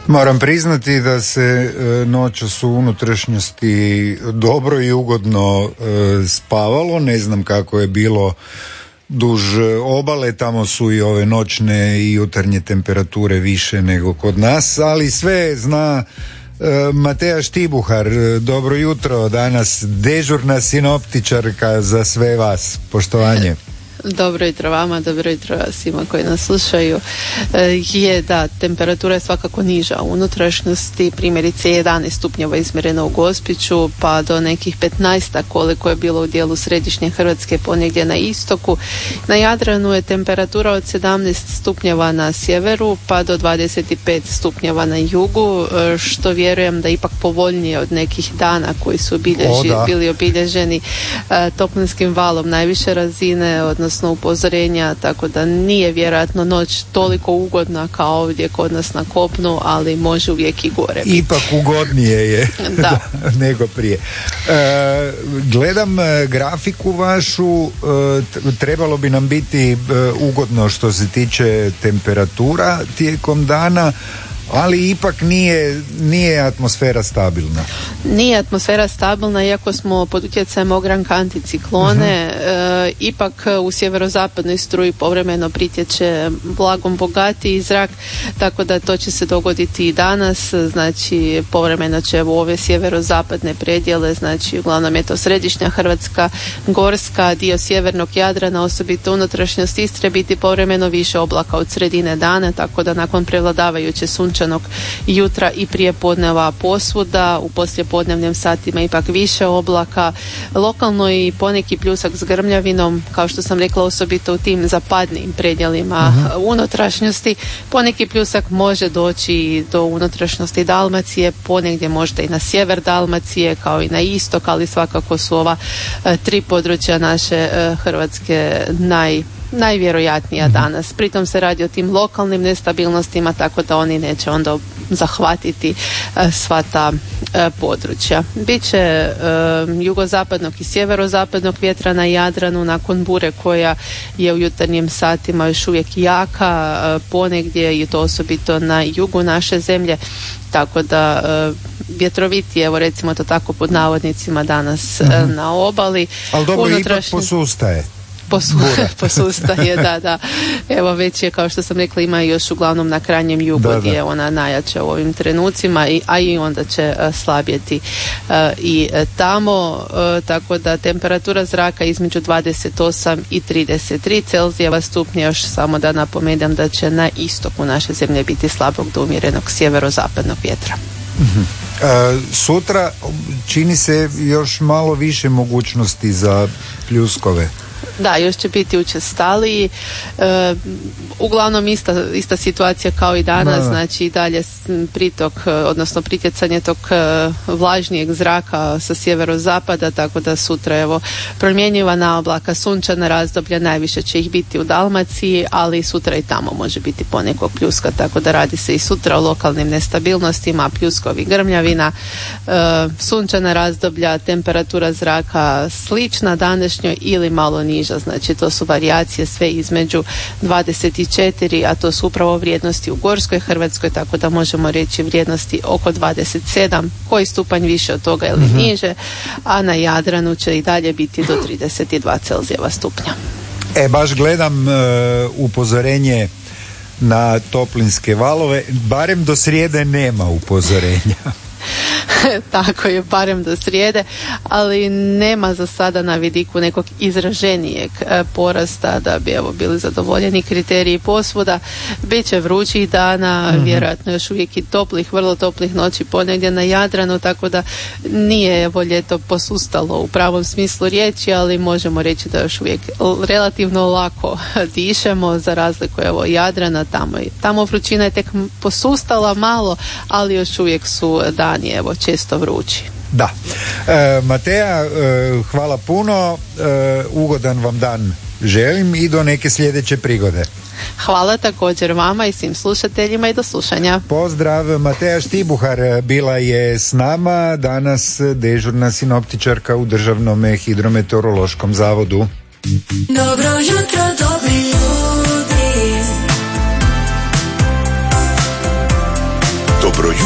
Moram priznati da se noćas u unutrašnjosti dobro i ugodno spavalo. Ne znam kako je bilo duž obale, tamo su i ove noćne i jutarnje temperature više nego kod nas, ali sve zna Matea Štibuhar. Dobro jutro, danas dežurna sinoptičarka za sve vas. Poštovanje. Dobro jutro vama, dobro jutro svima koji nas slušaju. Da, temperatura je svakako niža u unutrašnjosti, primjerice 11 stupnjeva izmjereno u Gospiću, pa do nekih 15 koliko je bilo u dijelu središnje Hrvatske, ponegdje na istoku. Na Jadranu je temperatura od 17 stupnjeva na sjeveru pa do 25 stupnjeva na jugu, što vjerujem da je ipak povoljnije od nekih dana koji su bili obilježeni toplinskim valom najviše razine, odnosno upozorenja, tako da nije vjerojatno noć toliko ugodna kao ovdje kod nas na kopnu, ali može uvijek i gore biti. Ipak ugodnije je da. nego prije. Gledam grafiku vašu, trebalo bi nam biti ugodno što se tiče temperatura tijekom dana, ali ipak nije atmosfera stabilna. Nije atmosfera stabilna, iako smo pod utjecajem ogranka anticiklone, ipak u sjeverozapadnoj struji povremeno pritječe blagom bogatiji zrak, tako da to će se dogoditi i danas. Znači povremeno će u ove sjeverozapadne predjele, znači uglavnom je to središnja Hrvatska, gorska, dio sjevernog Jadrana, osobito unutrašnjost Istre, biti povremeno više oblaka od sredine dana, tako da nakon prevladavajuće sunčanog jutra i prije podneva posvuda, u poslijepodnevnim satima ipak više oblaka, lokalno i poneki pljusak s grmljavinom, kao što sam rekla, osobito u tim zapadnim predjelima unutrašnjosti. Poneki pljusak može doći do unutrašnjosti Dalmacije, ponegdje možda i na sjever Dalmacije, kao i na istok, ali svakako su ova tri područja naše Hrvatske najvjerojatnija danas. Pritom se radi o tim lokalnim nestabilnostima, tako da oni neće onda zahvatiti sva ta područja. Biće jugozapadnog i sjeverozapadnog vjetra na Jadranu nakon bure koja je u jutarnjim satima još uvijek jaka, ponegdje i to osobito na jugu naše zemlje, tako da vjetroviti, evo recimo to tako pod navodnicima danas na obali. Ali dobro, ipak posustaje. Posustaje, da. Evo već je, kao što sam rekla, ima još uglavnom na krajnjem jugu gdje je ona najjača u ovim trenucima, a i onda će slabjeti i tamo, tako da temperatura zraka između 28 i 33 Celzijeva stupnja. Još samo da napomenem da će na istoku naše zemlje biti slabog do umjerenog sjeverozapadnog vjetra. Sutra čini se još malo više mogućnosti za pljuskove. Da, još će biti učestaliji. Uglavnom ista situacija kao i danas, znači i dalje pritok, odnosno pritjecanje tog vlažnijeg zraka sa sjeverozapada, tako da sutra evo promjenjiva naoblaka, sunčana razdoblja, najviše će ih biti u Dalmaciji, ali sutra i tamo može biti ponekog pljuska, tako da radi se i sutra o lokalnim nestabilnostima, pljuskovi, grmljavina, sunčana razdoblja, temperatura zraka slična današnjoj ili malo niža, znači to su varijacije sve između 24, a to su upravo vrijednosti u gorskoj Hrvatskoj, tako da možemo reći vrijednosti oko 27, koji stupanj više od toga ili niže, a na Jadranu će i dalje biti do 32 Celzijeva stupnja. Baš gledam upozorenje na toplinske valove, barem do srijede nema upozorenja. Tako je, barem do srijede, ali nema za sada na vidiku nekog izraženijeg porasta da bi evo bili zadovoljeni kriteriji posvuda. Biće vrućih dana, vjerojatno još uvijek i toplih, vrlo toplih noći ponegdje na Jadranu, tako da nije evo ljeto posustalo u pravom smislu riječi, ali možemo reći da još uvijek relativno lako dišemo, za razliku evo Jadrana, tamo vrućina je tek posustala malo, ali još uvijek su dani evo često vrući. Da. Matea, hvala puno, ugodan vam dan želim i do neke sljedeće prigode. Hvala također vama i svim slušateljima i do slušanja. Pozdrav, Matea Štibuhar bila je s nama, danas dežurna sinoptičarka u Državnom hidrometeorološkom zavodu. Dobro jutro, dobri ljudi. Dobro jutro.